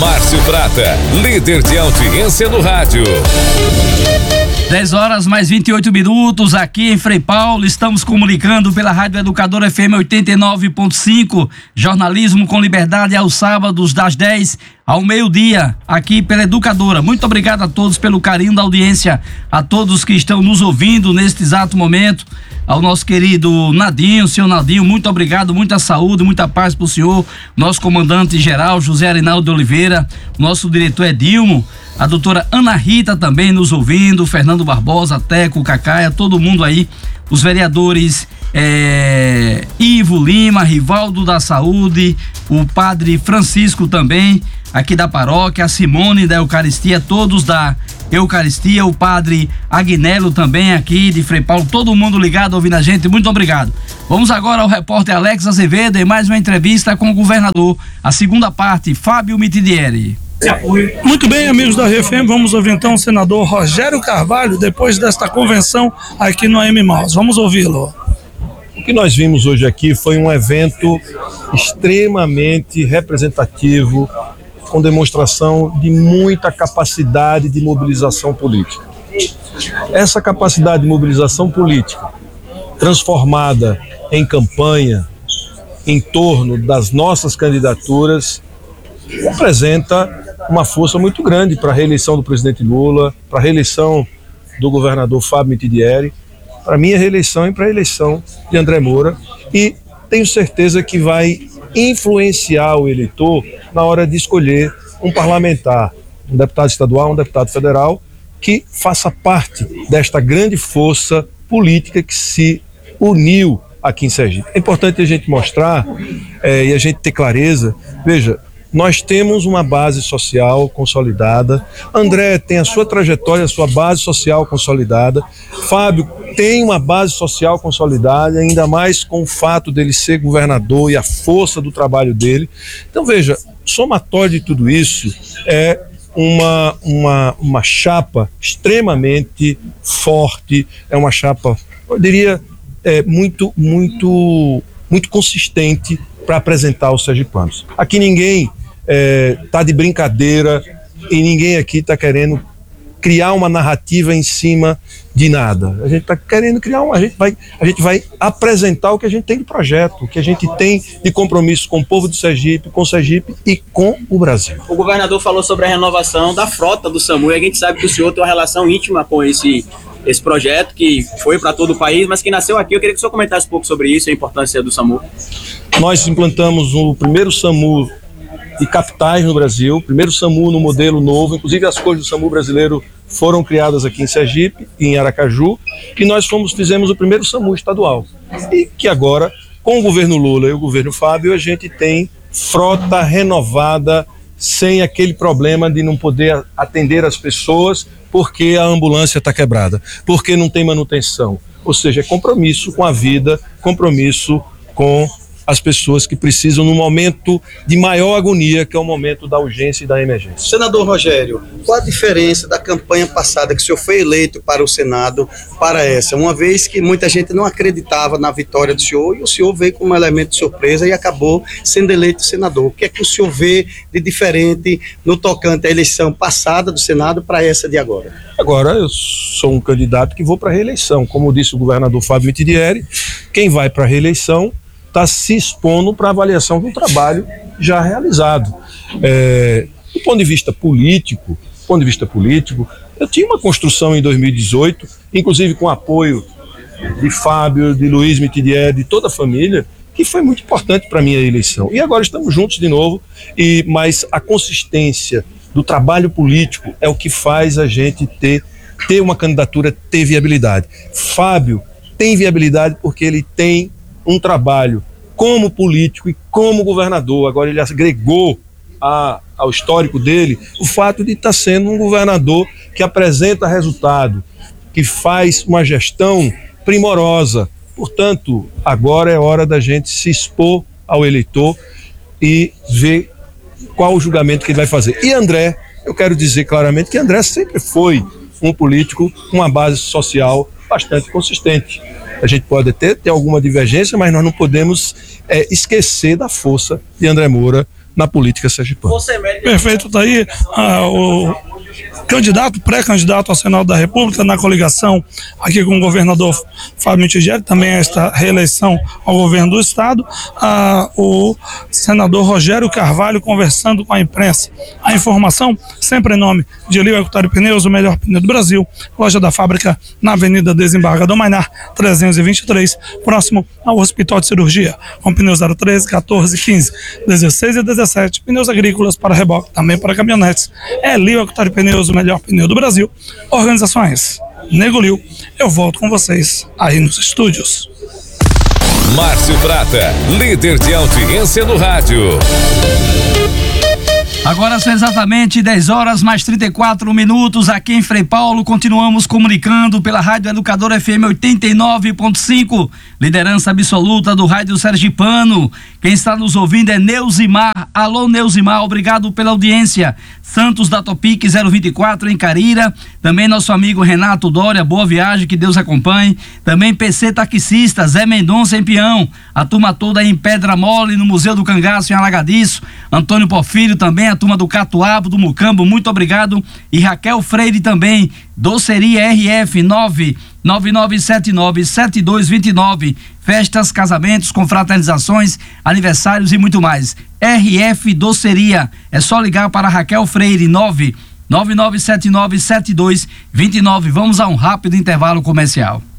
Márcio Prata, líder de audiência no rádio. 10 horas mais 28 minutos aqui em Frei Paulo. Estamos comunicando pela Rádio Educadora FM 89.5, jornalismo com liberdade aos sábados das 10 ao meio-dia, aqui pela Educadora. Muito obrigado a todos pelo carinho da audiência, a todos que estão nos ouvindo neste exato momento. Ao nosso querido Nadinho, senhor Nadinho, muito obrigado, muita saúde, muita paz pro senhor, nosso comandante-geral José Arinaldo de Oliveira, nosso diretor Edilmo, a doutora Ana Rita também nos ouvindo, Fernando Barbosa, Teco, Cacaia, todo mundo aí, os vereadores Ivo Lima, Rivaldo da Saúde, o padre Francisco também, aqui da paróquia, a Simone da Eucaristia, todos da Eucaristia, o padre Agnello também aqui de Frei Paulo, todo mundo ligado ouvindo a gente, muito obrigado. Vamos agora ao repórter Alex Azevedo em mais uma entrevista com o governador, a segunda parte, Fábio Mitidieri. Muito bem, amigos da RFM, vamos ouvir então o senador Rogério Carvalho depois desta convenção aqui no AM Maus. Vamos ouvi-lo. O que nós vimos hoje aqui foi um evento extremamente representativo, com demonstração de muita capacidade de mobilização política. Essa capacidade de mobilização política, transformada em campanha em torno das nossas candidaturas, representa uma força muito grande para a reeleição do presidente Lula, para a reeleição do governador Fábio Mitidieri, para a minha reeleição e para a eleição de André Moura, e tenho certeza que vai influenciar o eleitor na hora de escolher um parlamentar, um deputado estadual, um deputado federal, que faça parte desta grande força política que se uniu aqui em Sergipe. É importante a gente mostrar e a gente ter clareza. Veja, nós temos uma base social consolidada, André tem a sua trajetória, a sua base social consolidada, Fábio tem uma base social consolidada, ainda mais com o fato dele ser governador e a força do trabalho dele. Então veja, somatório de tudo isso é uma chapa extremamente forte, é uma chapa, eu diria, muito consistente para apresentar os sergipanos. Aqui ninguém tá de brincadeira e ninguém aqui está querendo criar uma narrativa em cima de nada. A gente está querendo criar a gente vai apresentar o que a gente tem de projeto, o que a gente tem de compromisso com o povo do Sergipe, com o Sergipe e com o Brasil. O governador falou sobre a renovação da frota do SAMU, e a gente sabe que o senhor tem uma relação íntima com esse projeto que foi para todo o país, mas que nasceu aqui. Eu queria que o senhor comentasse um pouco sobre isso, a importância do SAMU. Nós implantamos o primeiro SAMU de capitais no Brasil, o primeiro SAMU no modelo novo, inclusive as cores do SAMU brasileiro foram criadas aqui em Sergipe, em Aracaju, e nós fizemos o primeiro SAMU estadual. E que agora, com o governo Lula e o governo Fábio, a gente tem frota renovada, sem aquele problema de não poder atender as pessoas porque a ambulância está quebrada, porque não tem manutenção. Ou seja, é compromisso com a vida, compromisso com as pessoas que precisam no momento de maior agonia, que é o momento da urgência e da emergência. Senador Rogério, qual a diferença da campanha passada, que o senhor foi eleito para o Senado, para essa? Uma vez que muita gente não acreditava na vitória do senhor, e o senhor veio com um elemento de surpresa e acabou sendo eleito senador. O que é que o senhor vê de diferente no tocante à eleição passada do Senado para essa de agora? Agora eu sou um candidato que vou para a reeleição. Como disse o governador Fábio Mitidieri, quem vai para a reeleição está se expondo para avaliação de um trabalho já realizado. Do ponto de vista político, eu tinha uma construção em 2018, inclusive com apoio de Fábio, de Luiz Mitidieri, de toda a família, que foi muito importante para a minha eleição. E agora estamos juntos de novo, mas a consistência do trabalho político é o que faz a gente ter uma candidatura, ter viabilidade. Fábio tem viabilidade porque ele tem um trabalho como político e como governador. Agora ele agregou ao histórico dele o fato de estar sendo um governador que apresenta resultado, que faz uma gestão primorosa. Portanto, agora é hora da gente se expor ao eleitor e ver qual o julgamento que ele vai fazer. E André, eu quero dizer claramente que André sempre foi um político com uma base social bastante consistente. A gente pode até ter alguma divergência, mas nós não podemos esquecer da força de André Moura na política sergipana. Perfeito, tá aí o pré-candidato ao Senado da República na coligação aqui com o governador Fábio Mitigeri, também esta reeleição ao governo do estado, o senador Rogério Carvalho conversando com a imprensa. A informação sempre em nome de Lio Equatório Pneus, o melhor pneu do Brasil, loja da fábrica na Avenida Desembargador Mainar 323, próximo ao Hospital de Cirurgia, com pneus 013, 14, 15, 16 e 17, pneus agrícolas para reboque, também para caminhonetes. É Lio Equatório Pneus, o melhor pneu do Brasil. Organizações Nego Lio. Eu volto com vocês aí nos estúdios. Márcio Prata, líder de audiência no rádio. Agora são exatamente 10 horas mais 34 minutos aqui em Frei Paulo. Continuamos comunicando pela Rádio Educadora FM 89.5, liderança absoluta do rádio sergipano. Quem está nos ouvindo é Neuzimar. Alô, Neuzimar, obrigado pela audiência. Santos da Topic 024 em Carira. Também nosso amigo Renato Dória, boa viagem, que Deus acompanhe. Também PC Taxista, Zé Mendonça em Peão. A turma toda em Pedra Mole, no Museu do Cangaço em Alagadiço. Antônio Porfírio também, a turma do Catuabo, do Mucambo, muito obrigado. E Raquel Freire também, Doceria RF 999797229. Festas, casamentos, confraternizações, aniversários e muito mais. RF Doceria, é só ligar para Raquel Freire 999797229. Vamos a um rápido intervalo comercial.